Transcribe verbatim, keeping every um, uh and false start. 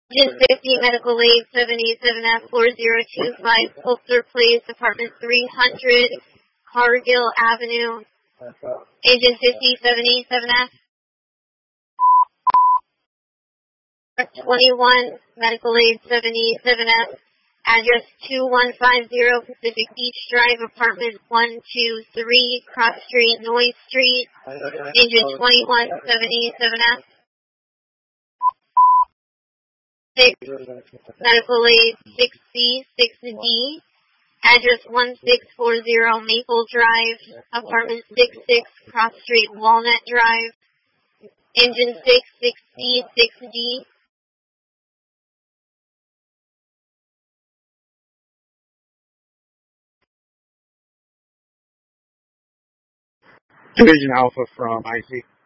Engine fifty, medical aid seventy-seven F four zero two five, Pulsar Place, apartment three hundred, Cargill Avenue. Engine fifty, seventy-seven F. twenty-one, medical aid seventy-seven F. Address two one five zero Pacific Beach Drive, apartment one two three, Cross Street, Noy Street. Engine twenty-one, seventy-seven F. six, medical aid six C, six D, address one six four zero Maple Drive, apartment six six, Cross Street, Walnut Drive, engine six, six C, six D. Division Alpha from I C.